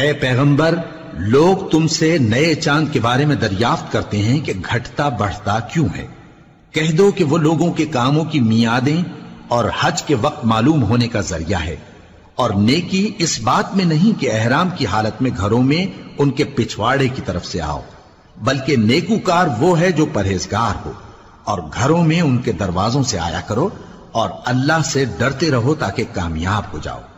ए पैगंबर, लोग तुमसे नए चांद के बारे में दरियाफ्त करते हैं कि घटता बढ़ता क्यों है। कह दो कि वो लोगों के कामों की मियादें और हज के वक्त मालूम होने का जरिया है, और नेकी इस बात में नहीं कि एहराम की हालत में घरों में उनके पिछवाड़े की तरफ से आओ, बल्कि नेकूकार वो है जो परहेजगार हो, और घरों में उनके दरवाजों से आया करो और अल्लाह से डरते रहो ताकि कामयाब हो जाओ।